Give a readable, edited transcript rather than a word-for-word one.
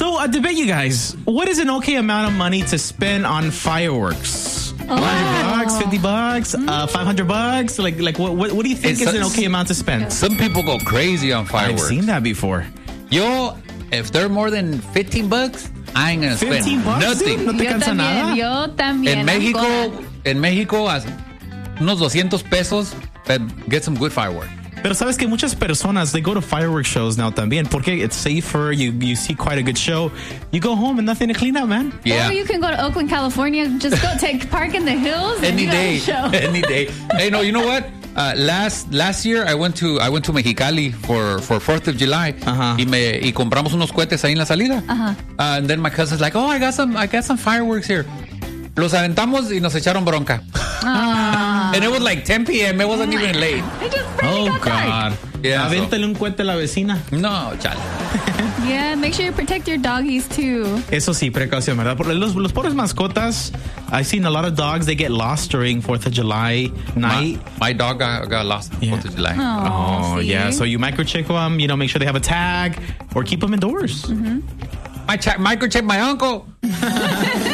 So, I debate you guys. What is an okay amount of money to spend on fireworks? $100, $50, $500? Like what do you think is an okay amount to spend? Some people go crazy on fireworks. I've seen that before. If they're more than $15, I ain't gonna spend nothing. Dude, no te cansa nada. Yo también. En México, unos 200 pesos, get some good fireworks. Pero sabes que muchas personas, they go to fireworks shows now también porque it's safer. You see quite a good show. You go home and nothing to clean up, man. Yeah. Or you can go to Oakland, California, just go park in the hills and any day. Show. Any day. Hey, no, you know what? Last year I went to Mexicali for 4th of July y compramos unos cohetes ahí en la salida. And then my cousin's like, I got some fireworks here. Los aventamos y nos echaron bronca. And it was like 10 p.m. It wasn't even late. It just really got God. dark. Yeah, avéntale un cohete a la vecina. No, chale. Yeah, make sure you protect your doggies too. Eso sí, precaución, ¿verdad? Porque los pobres mascotas, I've seen a lot of dogs, they get lost during 4th of July night. My dog got lost on 4th of July. Oh, yeah. So you microchip them, make sure they have a tag or keep them indoors. I microchip my uncle.